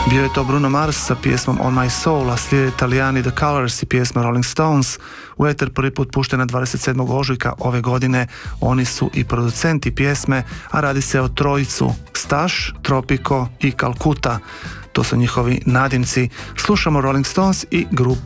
Bio je to Bruno Mars sa pjesmom On My Soul, a slijede Italijani The Colors i pjesma Rolling Stones. U eter prvi put puštena 27. ožujka ove godine. Oni su i producenti pjesme, a radi se o trojicu Stash, Tropico i Calcutta. To su njihovi nadimci. Slušamo Rolling Stones i grupu